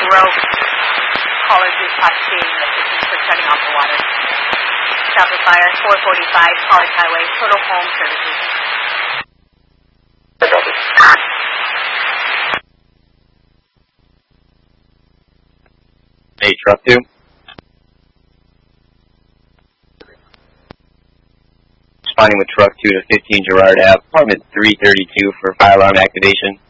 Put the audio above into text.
Rogue. Caller 2 participating in assistance for shutting off the water. Traffic fire 445 College Highway, Total Home Services. Hey, truck 2. Responding with truck 2 to 15 Girard Ave, apartment 332 for fire alarm activation.